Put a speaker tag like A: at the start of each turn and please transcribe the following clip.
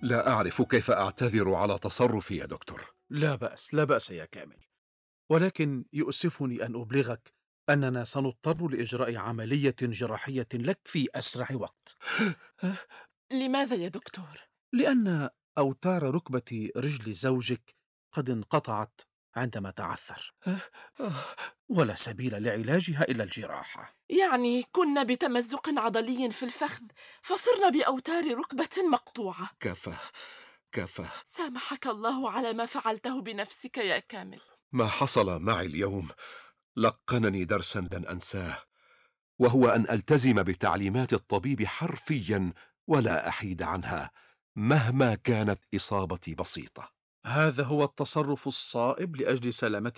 A: لا أعرف كيف أعتذر على تصرفي يا دكتور.
B: لا بأس، لا بأس يا كامل، ولكن يؤسفني أن أبلغك أننا سنضطر لإجراء عملية جراحية لك في أسرع وقت،
C: لماذا يا دكتور؟
B: لأن أوتار ركبة رجل زوجك قد انقطعت عندما تعثر، ولا سبيل لعلاجها إلا الجراحة.
C: يعني كنا بتمزق عضلي في الفخذ فصرنا بأوتار ركبة مقطوعة.
A: كفى كفى.
C: سامحك الله على ما فعلته بنفسك يا كامل.
A: ما حصل معي اليوم لقنني درسا لن أنساه، وهو أن ألتزم بتعليمات الطبيب حرفيا ولا أحيد عنها مهما كانت إصابتي بسيطة.
B: هذا هو التصرف الصائب لأجل سلامتك